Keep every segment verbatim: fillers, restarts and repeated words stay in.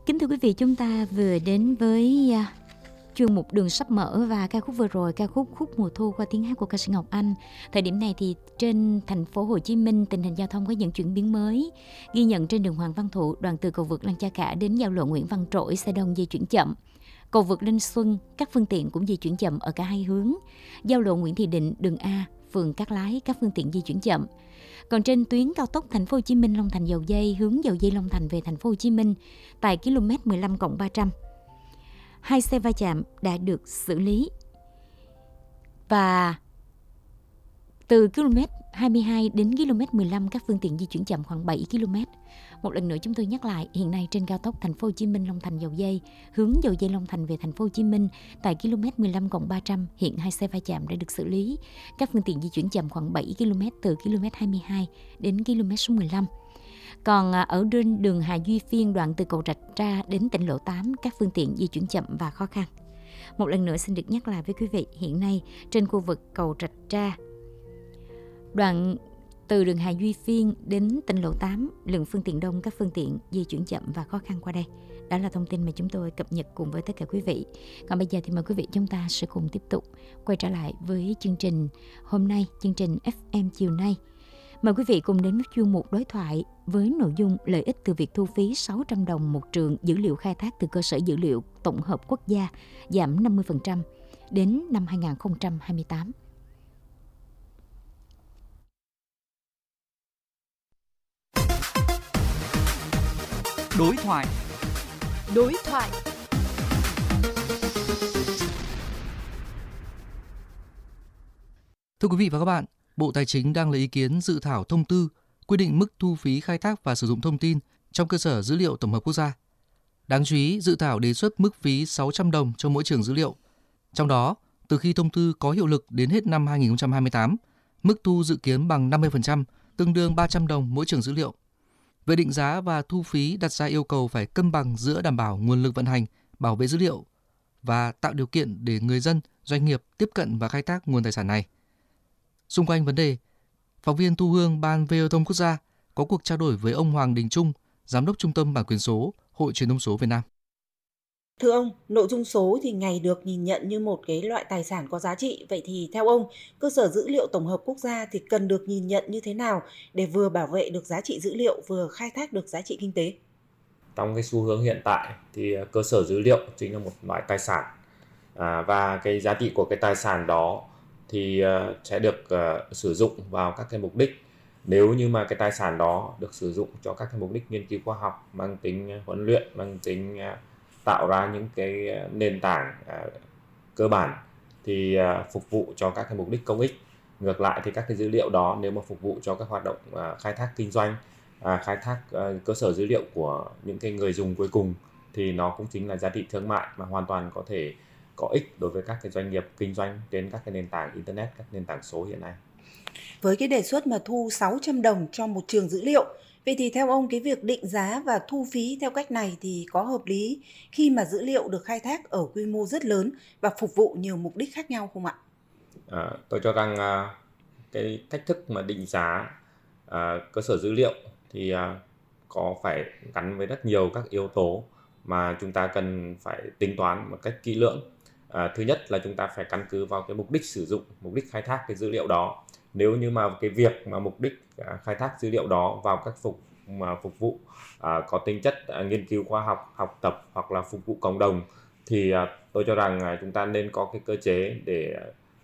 Kính thưa quý vị, chúng ta vừa đến với uh, chuyên mục Đường Sắp Mở và ca khúc vừa rồi, ca khúc Khúc Mùa Thu qua tiếng hát của ca sĩ Ngọc Anh. Thời điểm này thì trên thành phố Hồ Chí Minh, tình hình giao thông có những chuyển biến mới. Ghi nhận trên đường Hoàng Văn Thụ, đoạn từ cầu vượt Lăng Cha Cả đến giao lộ Nguyễn Văn Trỗi, xe đông di chuyển chậm. Cầu vượt Linh Xuân, các phương tiện cũng di chuyển chậm ở cả hai hướng. Giao lộ Nguyễn Thị Định, đường A, phường Cát Lái, các phương tiện di chuyển chậm. Còn trên tuyến cao tốc thành phố Hồ Chí Minh Long Thành Dầu Giây hướng Dầu Giây Long Thành về thành phố Hồ Chí Minh tại km mười lăm cộng ba trăm, hai xe va chạm đã được xử lý. Và từ km hai mươi hai đến km mười lăm các phương tiện di chuyển chậm khoảng bảy ki lô mét. Một lần nữa chúng tôi nhắc lại, hiện nay trên cao tốc thành phố Hồ Chí Minh Long Thành Dầu Giây hướng Dầu Giây Long Thành về thành phố Hồ Chí Minh tại km mười lăm cộng ba trăm hiện hai xe va chạm đã được xử lý. Các phương tiện di chuyển chậm khoảng bảy ki lô mét từ km hai mươi hai đến km số mười lăm. Còn ở trên đường Hà Duy Phiên, đoạn từ cầu Rạch Tra đến tỉnh lộ tám, các phương tiện di chuyển chậm và khó khăn. Một lần nữa xin được nhắc lại với quý vị, hiện nay trên khu vực cầu Rạch Tra, đoạn từ đường Hà Duy Phiên đến tỉnh lộ tám, lượng phương tiện đông, các phương tiện di chuyển chậm và khó khăn qua đây. Đó là thông tin mà chúng tôi cập nhật cùng với tất cả quý vị. Còn bây giờ thì mời quý vị chúng ta sẽ cùng tiếp tục quay trở lại với chương trình hôm nay, chương trình ép em chiều nay. Mời quý vị cùng đến với chuyên mục đối thoại với nội dung lợi ích từ việc thu phí sáu trăm đồng một trường dữ liệu khai thác từ cơ sở dữ liệu tổng hợp quốc gia giảm năm mươi phần trăm đến năm hai không hai tám. Đối thoại. Đối thoại. Thưa quý vị và các bạn, Bộ Tài chính đang lấy ý kiến dự thảo thông tư quy định mức thu phí khai thác và sử dụng thông tin trong cơ sở dữ liệu tổng hợp quốc gia. Đáng chú ý, dự thảo đề xuất mức phí sáu trăm đồng cho mỗi trường dữ liệu. Trong đó, từ khi thông tư có hiệu lực đến hết năm hai không hai tám, mức thu dự kiến bằng năm mươi phần trăm, tương đương ba trăm đồng mỗi trường dữ liệu. Về định giá và thu phí đặt ra yêu cầu phải cân bằng giữa đảm bảo nguồn lực vận hành, bảo vệ dữ liệu và tạo điều kiện để người dân, doanh nghiệp tiếp cận và khai thác nguồn tài sản này. Xung quanh vấn đề, phóng viên Thu Hương Ban Viễn thông Quốc gia có cuộc trao đổi với ông Hoàng Đình Trung, Giám đốc Trung tâm Bản quyền số, Hội Truyền thông số Việt Nam. Thưa ông, nội dung số thì ngày được nhìn nhận như một cái loại tài sản có giá trị. Vậy thì theo ông, cơ sở dữ liệu tổng hợp quốc gia thì cần được nhìn nhận như thế nào để vừa bảo vệ được giá trị dữ liệu, vừa khai thác được giá trị kinh tế? Trong cái xu hướng hiện tại thì cơ sở dữ liệu chính là một loại tài sản, à, và cái giá trị của cái tài sản đó thì uh, sẽ được uh, sử dụng vào các cái mục đích. Nếu như mà cái tài sản đó được sử dụng cho các cái mục đích nghiên cứu khoa học, mang tính huấn luyện, mang tính uh, tạo ra những cái nền tảng uh, cơ bản thì uh, phục vụ cho các cái mục đích công ích. Ngược lại thì các cái dữ liệu đó nếu mà phục vụ cho các hoạt động uh, khai thác kinh doanh, uh, khai thác uh, cơ sở dữ liệu của những cái người dùng cuối cùng thì nó cũng chính là giá trị thương mại mà hoàn toàn có thể có ích đối với các cái doanh nghiệp kinh doanh trên các cái nền tảng internet, các nền tảng số hiện nay. Với cái đề xuất mà thu sáu trăm đồng cho một trường dữ liệu, vậy thì theo ông cái việc định giá và thu phí theo cách này thì có hợp lý khi mà dữ liệu được khai thác ở quy mô rất lớn và phục vụ nhiều mục đích khác nhau không ạ? À, tôi cho rằng à, cái cách thức mà định giá à, cơ sở dữ liệu thì à, có phải gắn với rất nhiều các yếu tố mà chúng ta cần phải tính toán một cách kỹ lưỡng. À, thứ nhất là chúng ta phải căn cứ vào cái mục đích sử dụng, mục đích khai thác cái dữ liệu đó. Nếu như mà cái việc mà mục đích à, khai thác dữ liệu đó vào các phục mà phục vụ à, có tính chất à, nghiên cứu khoa học, học tập hoặc là phục vụ cộng đồng thì à, tôi cho rằng à, chúng ta nên có cái cơ chế để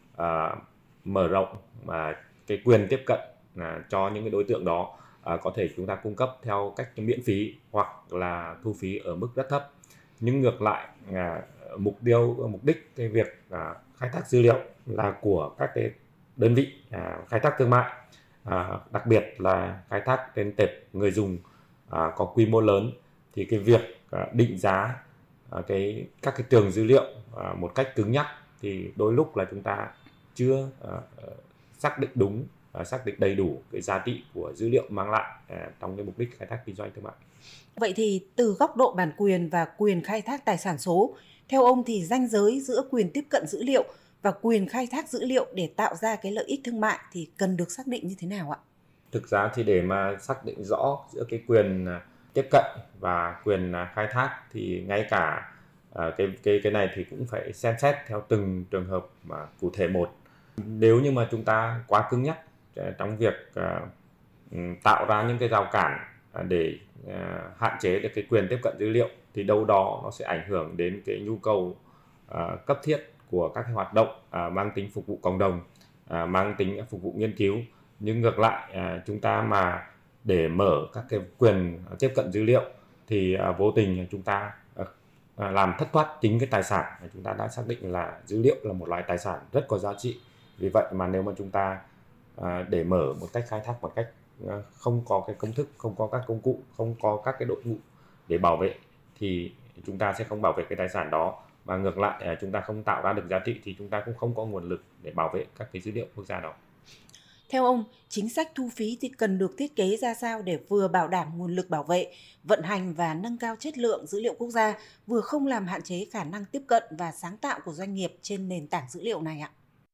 à, mở rộng mà cái quyền tiếp cận à, cho những cái đối tượng đó. À, có thể chúng ta cung cấp theo cách miễn phí hoặc là thu phí ở mức rất thấp. Nhưng ngược lại à, mục tiêu mục đích cái việc à, khai thác dữ liệu là của các cái đơn vị à, khai thác thương mại, à, đặc biệt là khai thác trên tệp người dùng à, có quy mô lớn thì cái việc à, định giá à, cái các cái tường dữ liệu à, một cách cứng nhắc thì đôi lúc là chúng ta chưa à, xác định đúng, à, xác định đầy đủ cái giá trị của dữ liệu mang lại à, trong cái mục đích khai thác kinh doanh thương mại. Vậy thì từ góc độ bản quyền và quyền khai thác tài sản số, theo ông thì ranh giới giữa quyền tiếp cận dữ liệu và quyền khai thác dữ liệu để tạo ra cái lợi ích thương mại thì cần được xác định như thế nào ạ? Thực ra thì để mà xác định rõ giữa cái quyền tiếp cận và quyền khai thác thì ngay cả à, cái cái cái này thì cũng phải xem xét theo từng trường hợp mà cụ thể một. Nếu như mà chúng ta quá cứng nhắc trong việc à, tạo ra những cái rào cản để à, hạn chế được cái quyền tiếp cận dữ liệu thì đâu đó nó sẽ ảnh hưởng đến cái nhu cầu à, cấp thiết của các cái hoạt động à, mang tính phục vụ cộng đồng, à, mang tính phục vụ nghiên cứu. Nhưng ngược lại à, chúng ta mà để mở các cái quyền tiếp cận dữ liệu thì à, vô tình chúng ta à, làm thất thoát chính cái tài sản mà chúng ta đã xác định là dữ liệu là một loại tài sản rất có giá trị. Vì vậy mà nếu mà chúng ta à, để mở một cách khai thác một cách à, không có cái công thức, không có các công cụ, không có các cái đội ngũ để bảo vệ thì chúng ta sẽ không bảo vệ cái tài sản đó, và ngược lại à, chúng ta không tạo ra được giá trị thì chúng ta cũng không có nguồn lực để bảo vệ các cái dữ liệu quốc gia đó. Theo ông, chính sách thu phí thì cần được thiết kế ra sao để vừa bảo đảm nguồn lực bảo vệ, vận hành và nâng cao chất lượng dữ liệu quốc gia, vừa không làm hạn chế khả năng tiếp cận và sáng tạo của doanh nghiệp trên nền tảng dữ liệu này ạ?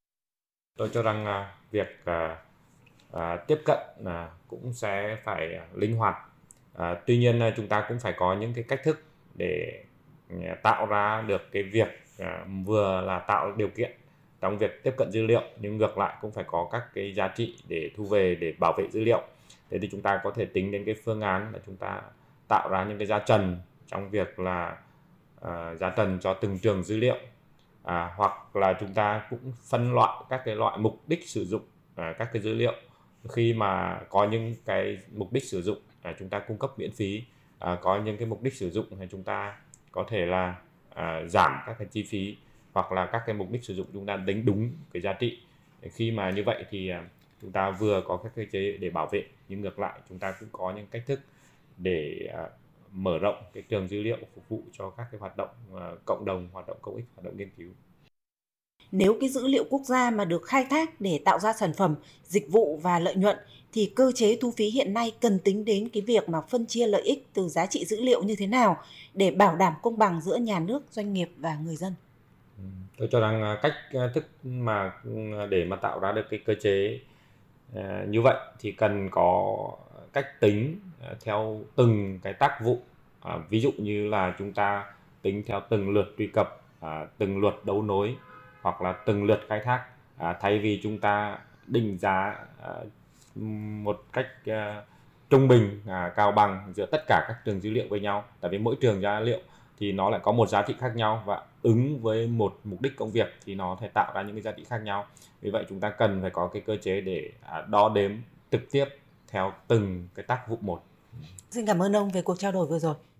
Tôi cho rằng à, việc à, à, tiếp cận à, cũng sẽ phải linh hoạt. À, tuy nhiên à, chúng ta cũng phải có những cái cách thức để à, tạo ra được cái việc à, vừa là tạo điều kiện trong việc tiếp cận dữ liệu, nhưng ngược lại cũng phải có các cái giá trị để thu về, để bảo vệ dữ liệu. Thế thì chúng ta có thể tính đến cái phương án là chúng ta tạo ra những cái giá trần trong việc là à, giá trần cho từng trường dữ liệu, à, hoặc là chúng ta cũng phân loại các cái loại mục đích sử dụng à, các cái dữ liệu. Khi mà có những cái mục đích sử dụng à, chúng ta cung cấp miễn phí, à, có những cái mục đích sử dụng thì chúng ta có thể là à, giảm các cái chi phí, hoặc là các cái mục đích sử dụng chúng ta đánh đúng cái giá trị. Khi mà như vậy thì chúng ta vừa có các cơ chế để bảo vệ, nhưng ngược lại chúng ta cũng có những cách thức để mở rộng cái trường dữ liệu phục vụ cho các cái hoạt động cộng đồng, hoạt động công ích, hoạt động nghiên cứu. Nếu cái dữ liệu quốc gia mà được khai thác để tạo ra sản phẩm, dịch vụ và lợi nhuận thì cơ chế thu phí hiện nay cần tính đến cái việc mà phân chia lợi ích từ giá trị dữ liệu như thế nào để bảo đảm công bằng giữa nhà nước, doanh nghiệp và người dân. Tôi cho rằng cách thức mà để mà tạo ra được cái cơ chế như vậy thì cần có cách tính theo từng cái tác vụ. À, ví dụ như là chúng ta tính theo từng lượt truy cập, à, từng lượt đấu nối, hoặc là từng lượt khai thác, à, thay vì chúng ta định giá à, một cách à, trung bình, à, cao bằng giữa tất cả các trường dữ liệu với nhau. Tại vì mỗi trường dữ liệu thì nó lại có một giá trị khác nhau, và ứng với một mục đích công việc thì nó thể tạo ra những cái giá trị khác nhau. Vì vậy chúng ta cần phải có cái cơ chế để à, đo đếm trực tiếp theo từng cái tác vụ một. Xin cảm ơn ông về cuộc trao đổi vừa rồi.